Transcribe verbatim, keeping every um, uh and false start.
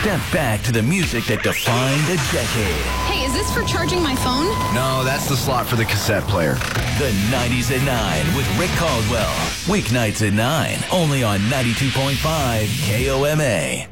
step back to the music that defined a decade. Hey, is this for charging my phone? No, that's the slot for the cassette player. The nineties at nine with Rick Caldwell. Weeknights at nine, only on ninety-two point five K O M A.